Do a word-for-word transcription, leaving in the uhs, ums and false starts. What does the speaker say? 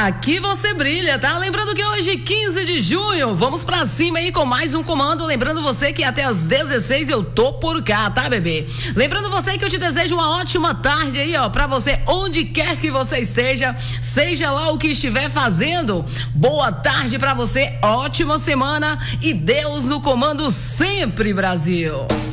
Aqui você brilha, tá? Lembrando que hoje, quinze de junho, vamos pra cima aí com mais um comando. Lembrando você que até às dezesseis eu tô por cá, tá, bebê? Lembrando você que eu te desejo uma ótima tarde aí, ó, pra você, onde quer que você esteja, seja lá o que estiver fazendo. Boa tarde pra você, ótima semana e Deus no comando sempre, Brasil.